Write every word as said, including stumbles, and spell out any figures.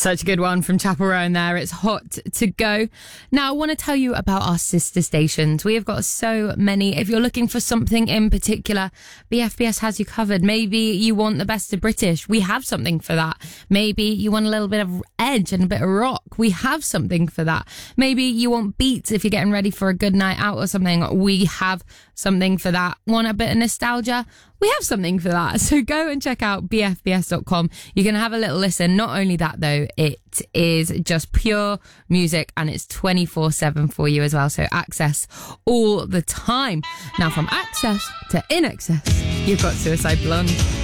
Such a good one from Chapel Roan there. It's hot to go. Now, I want to tell you about our sister stations. We have got so many. If you're looking for something in particular, B F B S has you covered. Maybe you want the best of British. We have something for that. Maybe you want a little bit of edge and a bit of rock. We have something for that. Maybe you want beats if you're getting ready for a good night out or something. We have something for that. Want a bit of nostalgia? We have something for that. So go and check out b f b s dot com. You can have a little listen. Not only that, though, it is just pure music and it's twenty-four seven for you as well. So access all the time. Now, from access to in excess, you've got Suicide Blonde.